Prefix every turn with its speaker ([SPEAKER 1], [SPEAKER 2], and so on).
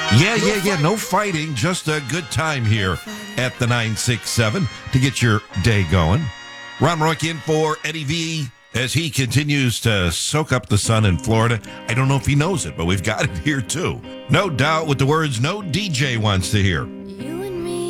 [SPEAKER 1] Yeah. No fighting, just a good time here at the 967 to get your day going. Ron Rourke in for Eddie V as he continues to soak up the sun in Florida. I don't know if he knows it, but we've got it here too. No doubt with the words no DJ wants to hear.